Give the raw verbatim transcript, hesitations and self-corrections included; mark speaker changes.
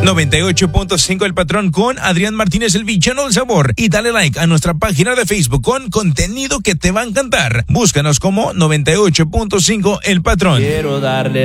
Speaker 1: noventa y ocho punto cinco El Patrón con Adrián Martínez, el villano del sabor. Y dale like a nuestra página de Facebook con contenido que te va a encantar. Búscanos como noventa y ocho punto cinco El Patrón.
Speaker 2: Quiero darle